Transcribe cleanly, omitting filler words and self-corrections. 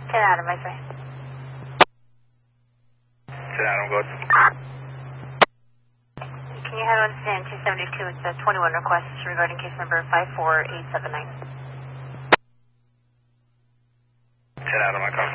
10 Adam, I say. 10 Adam, go ahead. Can you handle incident 272? It's a 21 request regarding case number 54879. 10 Adam, I copy.